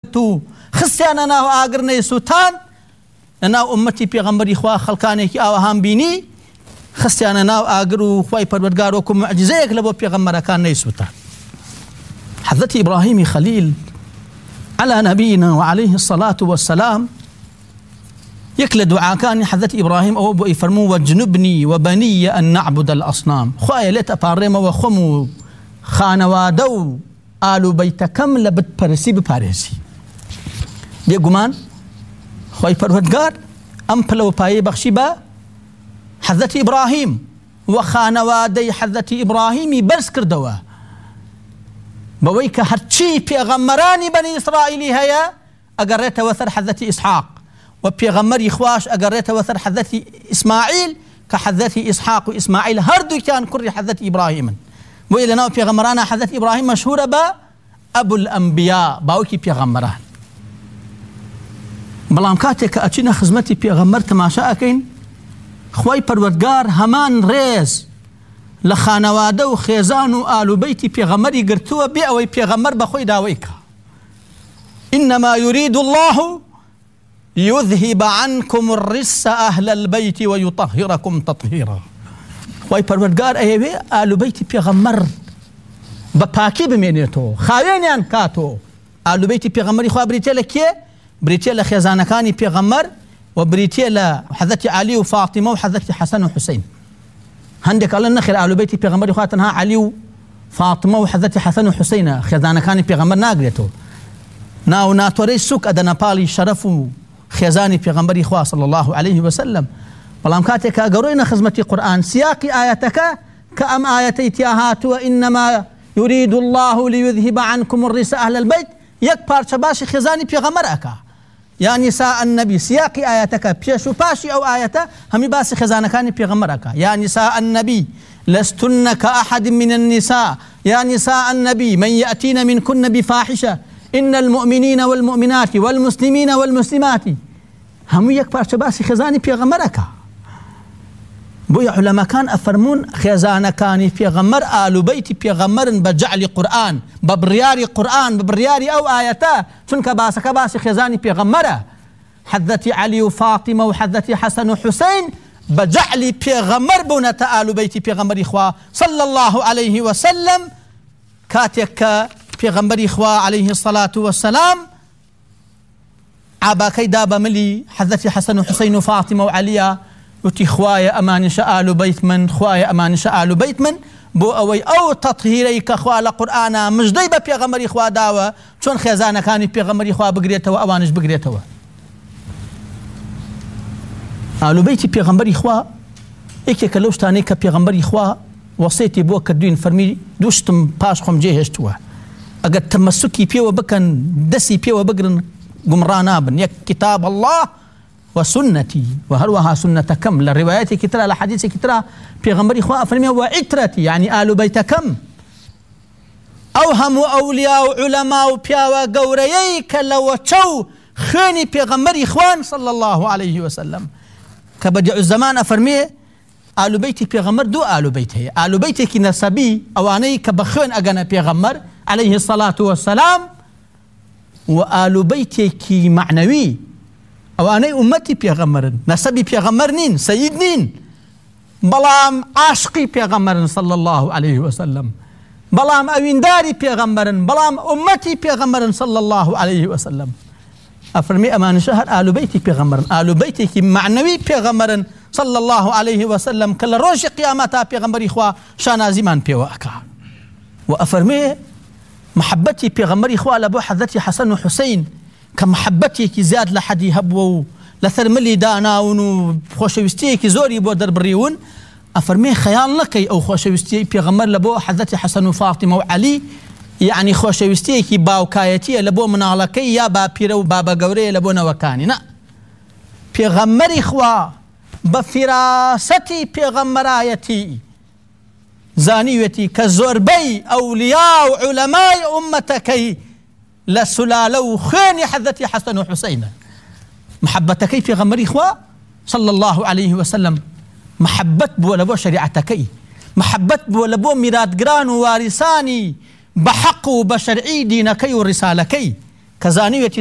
گرت خستیانە ناو ئاگرنەی سووتان لەناو ئومەتی پێغەمبەری خوا خەڵکانێکی ئاوەهام بینی خستیانە ناو ئاگر و خوای پەروەردگار وەکو موعجزەیەک لە بۆ پێغەمبەرەکان نەیسووتان. حضرت إبراهيم خليل على نبينا وعليه الصلاة والسلام يكل دعاء كان حضرت إبراهيم أو أبو يفرموا وجنبني وبني أن نعبد الأصنام خوايا ليت أباريما وخمو خانوادو آلو بيتكم لبت برسي ببارسي بيقومان خواي پروردگار أم پلو پاي بخشي با حضرت إبراهيم وخانوادي حضرت إبراهيم برس كردوا بويك هرچي پیغمراني بني إسرائيلي هيا أقريت وثر حضرت إسحاق وبيغمر إخواش أقريت وثر حضرت إسماعيل كحضرت إسحاق وإسماعيل هردو كان كري حضرت إبراهيم وإلى ناو بيغمرانا حضرت إبراهيم مشهورة با أبو الأنبياء باوكي بيغمران بلام كاتك أتشينا خزمتي بيغمر تماشا أكين خواي پروردگار همان ريز لخانواده و خيزان و آل بيتي بيغمري قرتوا بيأوي بيغمر بخوي داويك إنما يريد الله يذهب عنكم الرس أهل البيت ويطهركم تطهيرا خواي پروردگار أيوه آل بيتي بيغمر بپاكي بمينيتو خاوينيان كاتو آل بيتي بيغمري خواه بريتي لكيه بريتي لخيزانكاني بيغمر وبريتي لحضرت علي وفاطمة وحضرت حسن وحسين هندك الله نخير آل بيتي بيغمري خواتنها علي وفاطمة وحضرت حسن وحسين خيزانكاني بيغمر ناقريتو ناو ناتوري سوك أدنا بالي شرفو خيزاني بيغمبري خواه صلى الله عليه وسلم بلام كاتك قروينا خزمتي قرآن سياقي آياتك كأم آياتي تياهات وإنما يريد الله ليذهب عنكم الرس أهل البيت يكبر شباشي خيزاني بيغمرك يا نساء النبي سياقي آياتك بيشو باشي أو آياته همي باسي خزانكاني بيغمرك يا نساء النبي لستن كأحد من النساء يا نساء النبي من يأتين منكن بفاحشة إن المؤمنين والمؤمنات والمسلمين والمسلمات هم يكبر شباسي خزاني بيغمرك بويا علماء كان أفرمون خزانة كان بيغمر آل بيت بيغمر بجعل قرآن ببرياري قرآن ببرياري أو آياتا تنك باسي خزاني بيغمرة حذتي علي وفاطمة وحذتي حسن وحسين بجعل بيغمر بونة آل بيت بيغمر إخوة صلى الله عليه وسلم كاتك بيغمبري إخوة عليه الصلاة والسلام عباكي دابا ملي حذتي حسن وحسين وفاطمة وعليا وتي خوايا أمان شاء آل بيت من خوايا أمان شاء آل بيت من بو أوي أو تطهيريك خوا لقرآن مش دايبا بيغمبري إخوة داوا شون خيزانا كان بيغمبري إخوة بقريتوا أوانش بقريتوا آل بيت بيغمبري إخوة إيكي كلوش تانيك بيغمبري إخوة وصيتي بو كردوين فرمي دوشتم باشخم جيهشتوا أقد تمسكي بيو بكن دسي بيو بقرن قمرانابن يك كتاب الله وسنتي وهروها سنة كم للروايات كترى لحديث كترى بيغمبري إخوة فرمي وعترتي يعني آل بيت كم أوهم أولياء علماء بياوا قورييك لو تشو خيني بيغمبري إخوان صلى الله عليه وسلم كبدع الزمان أفرمي آل بيتي بيغمر دو آل بيت هي آل بيتي كي نسبي أواني كبخون أغنى بيغمر عليه الصلاة والسلام وآل بيتي كي معنوي أواني أمتي بيغمر نسبي بيغمرنين سيدنين بلام عاشقي بيغمر صلى الله عليه وسلم بلام أوينداري بيغمر بلام أمتي بيغمر صلى الله عليه وسلم أفرمي أمان شهر آل بيتي بيغمر آل بيتي كي معنوي بيغمر صلى الله عليه وسلم كل روش قيامتا بيغمبري إخوة شانا زمان بيواكا وأفرمي محبتي بيغمبري إخوة لبو حذتي حسن وحسين كمحبتي كي زاد لحدي هبو لثرملي داناون خوشوستي كي زوري بو دربريون أفرمي خيال لكي أو خوشوستي بيغمبر لبو حذتي حسن وفاطمة وعلي يعني خوشوستي كي باوكايتي لبو منالكي يا بابيرو بابا قوري لبو نوكاني نا بيغمبري إخوة بفراستي بيغمرايتي زانيوتي كزوربي أولياء وعلماء أمتكي لسلالو خيني حذتي حسن وحسين محبتكي في غمري إخوة صلى الله عليه وسلم محبت بولبو شريعتكي محبت بولبو ميراد قران وارثاني بحق وبشرعي دينكي ورسالكي كزانيوتي